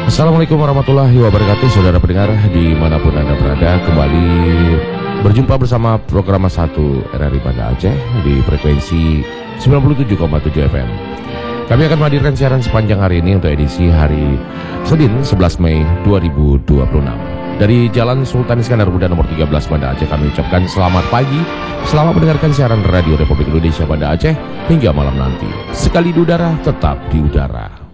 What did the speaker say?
Assalamualaikum warahmatullahi wabarakatuh, saudara pendengar dimanapun Anda berada. Kembali berjumpa bersama program 1 RRI Banda Aceh di frekuensi 97,7 FM. Kami akan menghadirkan siaran sepanjang hari ini untuk edisi hari Senin 11 Mei 2026. Dari Jalan Sultan Iskandar Muda nomor 13 Banda Aceh, kami ucapkan selamat pagi, selamat mendengarkan siaran Radio Republik Indonesia Banda Aceh hingga malam nanti. Sekali di udara, tetap di udara.